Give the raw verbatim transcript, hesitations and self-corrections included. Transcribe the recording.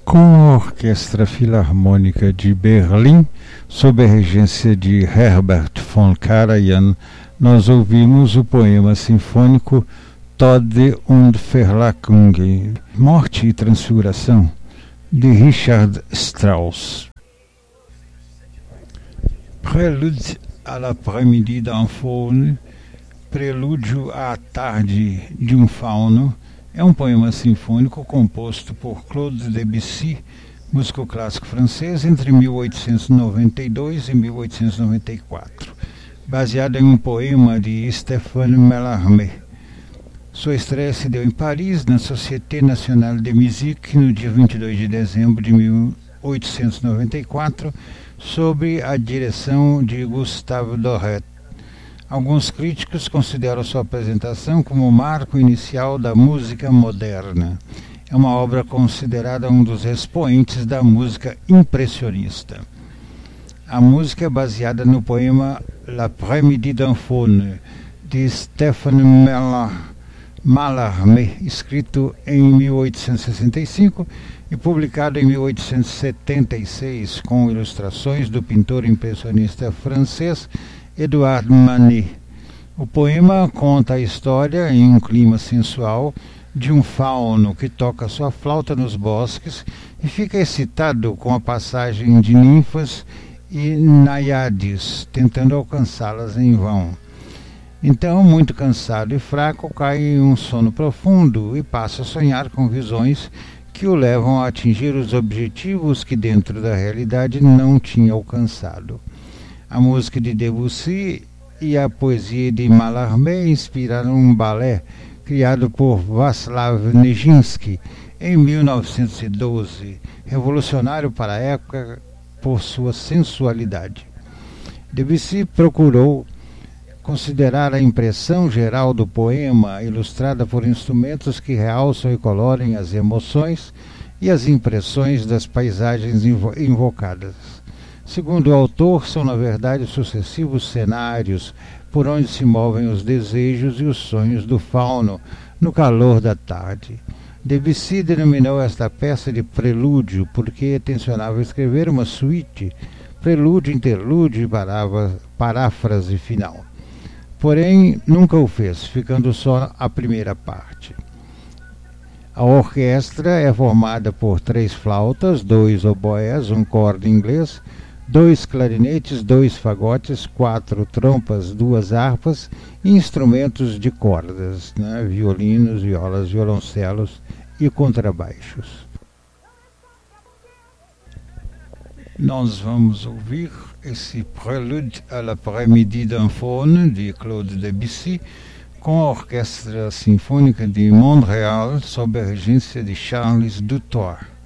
Com a Orquestra Filarmônica de Berlim, sob a regência de Herbert von Karajan, nós ouvimos o poema sinfônico Tode und Verlockung, Morte e Transfiguração, de Richard Strauss. Prélude à l'après-midi d'un faune, Prelúdio à tarde de um fauno, é um poema sinfônico composto por Claude Debussy, músico clássico francês, entre mil oitocentos e noventa e dois e mil oitocentos e noventa e quatro, baseado em um poema de Stéphane Mallarmé. Sua estreia se deu em Paris, na Société Nationale de Musique, no dia vinte e dois de dezembro de mil oitocentos e noventa e quatro, sob a direção de Gustave Doré. Alguns críticos consideram sua apresentação como o marco inicial da música moderna. É uma obra considerada um dos expoentes da música impressionista. A música é baseada no poema L'après-midi d'un faune, de Stéphane Mallarmé, escrito em mil oitocentos e sessenta e cinco e publicado em mil oitocentos e setenta e seis, com ilustrações do pintor impressionista francês Edouard Manet. O poema conta a história, em um clima sensual, de um fauno que toca sua flauta nos bosques e fica excitado com a passagem de ninfas e naiades, tentando alcançá-las em vão. Então, muito cansado e fraco, cai em um sono profundo e passa a sonhar com visões que o levam a atingir os objetivos que dentro da realidade não tinha alcançado. A música de Debussy e a poesia de Mallarmé inspiraram um balé criado por Václav Nijinsky em mil novecentos e doze, revolucionário para a época por sua sensualidade. Debussy procurou considerar a impressão geral do poema, ilustrada por instrumentos que realçam e colorem as emoções e as impressões das paisagens invo- invocadas. Segundo o autor, são na verdade sucessivos cenários por onde se movem os desejos e os sonhos do fauno no calor da tarde. Debussy denominou esta peça de prelúdio porque tencionava escrever uma suíte, prelúdio, interlúdio e paráfrase final. Porém, nunca o fez, ficando só a primeira parte. A orquestra é formada por três flautas, dois oboés, um corno inglês, dois clarinetes, dois fagotes, quatro trompas, duas harpas e instrumentos de cordas, né? Violinos, violas, violoncelos e contrabaixos. Nós vamos ouvir esse Prélude à l'après-midi d'un faune, de Claude Debussy, com a Orquestra Sinfônica de Montreal, sob a regência de Charles Dutoit.